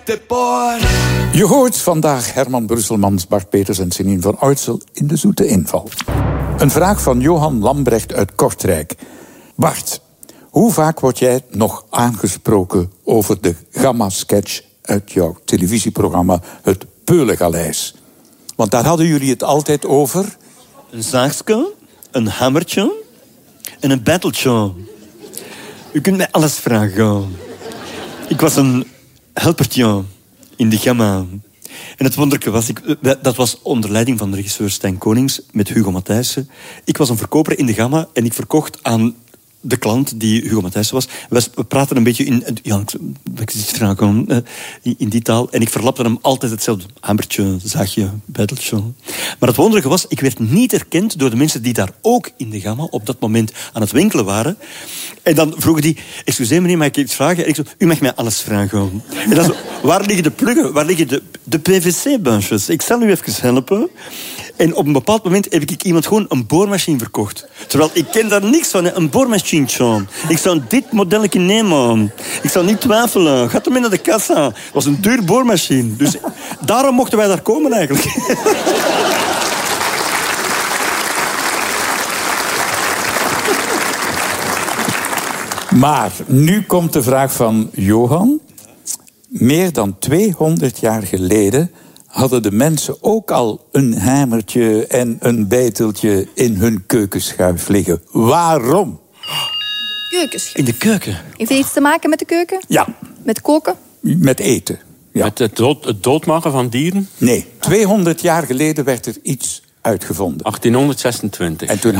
Je hoort vandaag Herman Brusselmans, Bart Peters en Senien van Oitsel in de zoete inval. Een vraag van Johan Lambrecht uit Kortrijk. Bart, hoe vaak word jij nog aangesproken over de Gamma-sketch uit jouw televisieprogramma Het Peulengaleis? Want daar hadden jullie het altijd over. Een zaagje, een hammertje en een battletje. U kunt mij alles vragen. Ik was een helpertje in de Gamma. En het wonderlijke was, dat was onder leiding van regisseur Stijn Konings met Hugo Matthijssen. Ik was een verkoper in de Gamma en ik verkocht aan de klant die Hugo Matthijssen was. We praten een beetje in die taal. En ik verlapte hem altijd hetzelfde. Hammertje, zaagje, battletje. Maar het wonderlijke was, ik werd niet erkend door de mensen die daar ook in de Gamma op dat moment aan het winkelen waren. En dan vroegen die, excuseer meneer, mag ik iets vragen? En ik zei, u mag mij alles vragen. En dan zo, waar liggen de pluggen? Waar liggen de PVC-buisjes? Ik zal u even helpen. En op een bepaald moment heb ik iemand gewoon een boormachine verkocht. Terwijl ik ken daar niks van, hè. Een boormachientje. Ik zou dit modelletje nemen. Ik zou niet twijfelen. Gaat ermee naar de kassa. Het was een duur boormachine. Dus daarom mochten wij daar komen eigenlijk. Maar nu komt de vraag van Johan. Meer dan 200 jaar geleden hadden de mensen ook al een hamertje en een beiteltje in hun keukenschuif liggen. Waarom? Keukenschuif. In de keuken. Heeft het iets te maken met de keuken? Ja. Met koken? Met eten. Ja. Met het doodmaken van dieren? Nee, 200 jaar geleden werd er iets uitgevonden. 1826. En toen